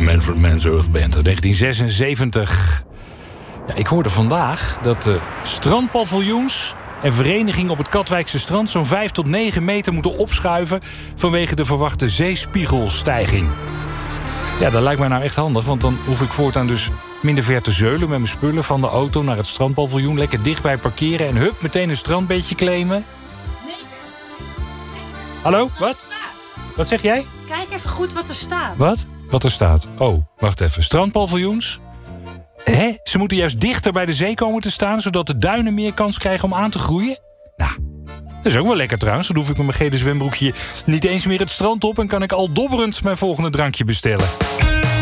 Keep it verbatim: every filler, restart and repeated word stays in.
Manfred Mann's Earth Band uit negentien zesenzeventig. Ja, ik hoorde vandaag dat de strandpaviljoens en verenigingen op het Katwijkse strand zo'n vijf tot negen meter moeten opschuiven vanwege de verwachte zeespiegelstijging. Ja, dat lijkt mij nou echt handig, want dan hoef ik voortaan dus minder ver te zeulen met mijn spullen van de auto naar het strandpaviljoen. Lekker dichtbij parkeren en hup, meteen een strandbeetje claimen. Nee. Hallo, wat? Wat zeg jij? Kijk even goed wat er staat. Wat? Wat er staat? Oh, wacht even. Strandpaviljoens? Hè? Ze moeten juist dichter bij de zee komen te staan, zodat de duinen meer kans krijgen om aan te groeien? Nou, dat is ook wel lekker trouwens. Dan hoef ik met mijn gele zwembroekje niet eens meer het strand op en kan ik al dobberend mijn volgende drankje bestellen.